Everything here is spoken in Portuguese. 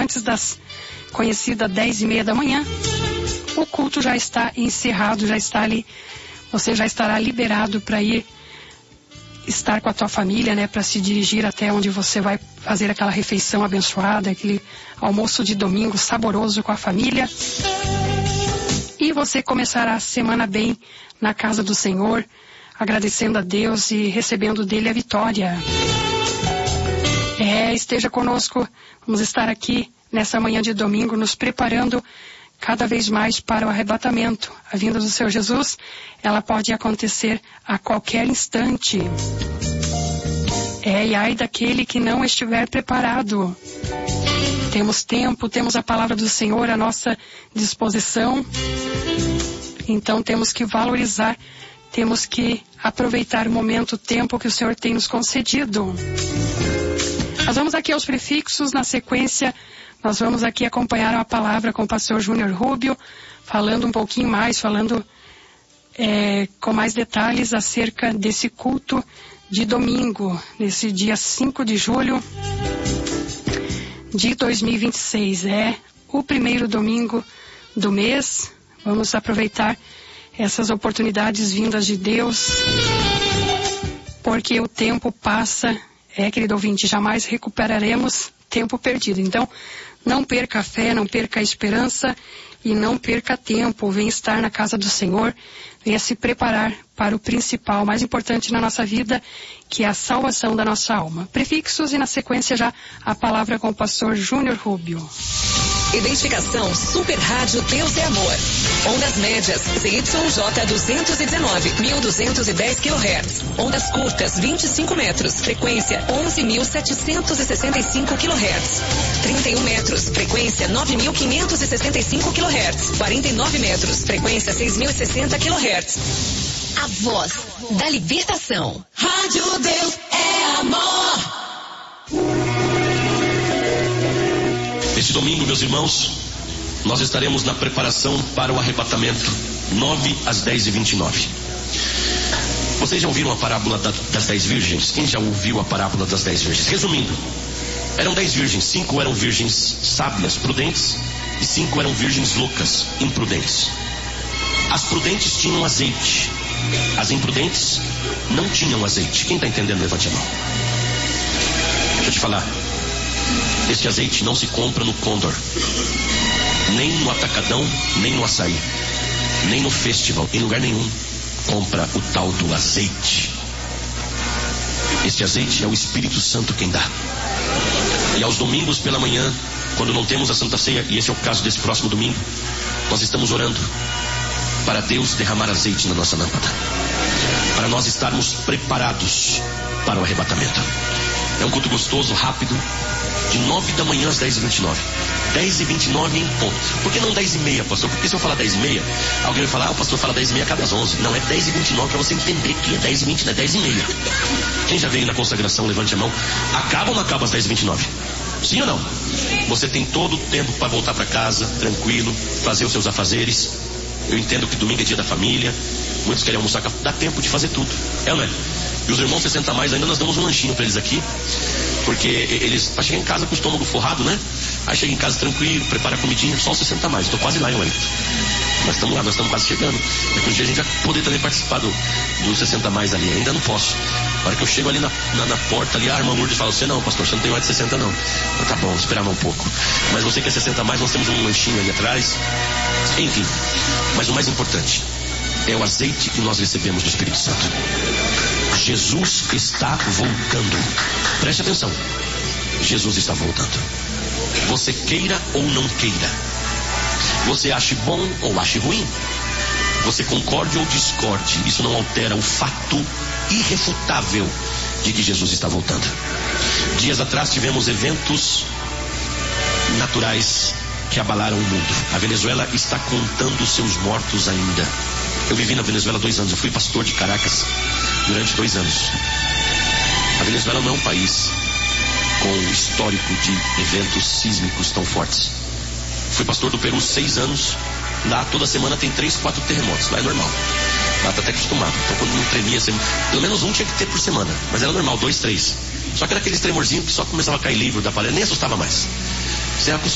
antes das conhecidas 10:30 da manhã, o culto já está encerrado, já está ali, você já estará liberado para ir estar com a tua família, né, para se dirigir até onde você vai fazer aquela refeição abençoada, aquele almoço de domingo saboroso com a família. E você começará a semana bem na casa do Senhor, agradecendo a Deus e recebendo dele a vitória. Esteja conosco, vamos estar aqui nessa manhã de domingo, nos preparando cada vez mais para o arrebatamento. A vinda do Senhor Jesus, ela pode acontecer a qualquer instante. E ai daquele que não estiver preparado. Temos tempo, temos a palavra do Senhor à nossa disposição. Então temos que valorizar, temos que aproveitar o momento, o tempo que o Senhor tem nos concedido. Nós vamos aqui aos prefixos, na sequência nós vamos aqui acompanhar a palavra com o pastor Júnior Rubio, falando um pouquinho mais, falando com mais detalhes acerca desse culto de domingo, nesse dia 5 de julho de 2026. É o primeiro domingo do mês. Vamos aproveitar essas oportunidades vindas de Deus, porque o tempo passa, querido ouvinte, jamais recuperaremos tempo perdido. Então, não perca a fé, não perca a esperança e não perca tempo. Venha estar na casa do Senhor, venha se preparar para o principal, mais importante na nossa vida, que é a salvação da nossa alma. Prefixos e na sequência já a palavra com o pastor Júnior Rubio. Identificação Super Rádio Deus é Amor. Ondas médias ZYJ 219, 1210 kHz. Ondas curtas 25 metros, frequência 11.765 kHz. 31 metros, frequência 9.565 kHz. 49 metros, frequência 6.060 kHz. A voz da libertação. Rádio Deus é Amor. Este domingo, meus irmãos, nós estaremos na preparação para o arrebatamento, 9 às 10h29. Vocês já ouviram a parábola das 10 virgens? Quem já ouviu a parábola das 10 virgens? Resumindo, eram 10 virgens, 5 eram virgens sábias, prudentes, e 5 eram virgens loucas, imprudentes. As prudentes tinham azeite, as imprudentes não tinham azeite. Quem está entendendo, levante a mão. Deixa eu te falar. Este azeite não se compra no Condor, nem no Atacadão, nem no Açaí, nem no Festival, em lugar nenhum compra o tal do azeite. Este azeite é o Espírito Santo quem dá. E aos domingos pela manhã, quando não temos a Santa Ceia, e esse é o caso desse próximo domingo, nós estamos orando para Deus derramar azeite na nossa lâmpada, para nós estarmos preparados para o arrebatamento. É um culto gostoso, rápido, de 9 da manhã às 10h29. 10h29 em ponto. Por que não 10h30, pastor? Porque se eu falar 10h30, alguém vai falar, o pastor fala 10h30 a cada 11. Não, é 10h29 para você entender que é 10h20, não é 10h30. Quem já veio na consagração, levante a mão. Acaba ou não acaba às 10h29? Sim ou não? Você tem todo o tempo para voltar para casa, tranquilo, fazer os seus afazeres. Eu entendo que domingo é dia da família, muitos querem almoçar, dá tempo de fazer tudo. É ou não é? E os irmãos 60 mais ainda nós damos um lanchinho para eles aqui, porque eles para chegar em casa com o estômago forrado, né? Aí chega em casa tranquilo, prepara a comidinha, só os 60 mais. Estou quase lá, eu Wellington. Nós estamos lá, nós estamos quase chegando. Daqui um dia a gente vai poder também participar dos 60 mais ali. Ainda não posso. A hora que eu chego ali na porta ali, a irmã Lourdes fala: você não, pastor, você não tem mais de 60 não. Eu, tá bom, esperar mais um pouco. Mas você que é 60 mais, nós temos um lanchinho ali atrás. Enfim, mas o mais importante é o azeite que nós recebemos do Espírito Santo. Jesus está voltando. Preste atenção. Jesus está voltando. Você queira ou não queira, você ache bom ou ache ruim, você concorde ou discorde, isso não altera o fato irrefutável de que Jesus está voltando. Dias atrás tivemos eventos naturais que abalaram o mundo. A Venezuela está contando seus mortos ainda. Eu vivi na Venezuela 2 anos, eu fui pastor de Caracas durante 2 anos. A Venezuela não é um país com histórico de eventos sísmicos tão fortes. Fui pastor do Peru 6 anos. Lá toda semana tem 3, 4 terremotos. Lá é normal. Lá tá até acostumado. Então quando não tremia, pelo menos um tinha que ter por semana. Mas era normal, 2, 3. Só que era aqueles tremorzinhos que só começava a cair livro da parede, nem assustava mais. Você